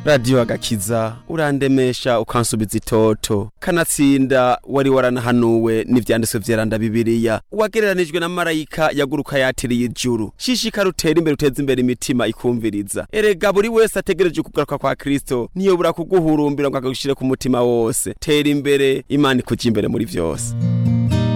Radio Agakiza urandemesha ukansubiza itoto kanatsinda wari waranahanuwe n'ivyanditswe vyeranda Bibiliya wagereranijwe na marayika yaguruka yatiriye ijuru shishikara utera imbere uteza imbere imitima ikumviriza erega buri wese ategereje kugaruka kwa Kristo niyo bura kuguhurumbira ngo akagushire ku mutima wose tera imbere Imana ikuje imbere muri vyose.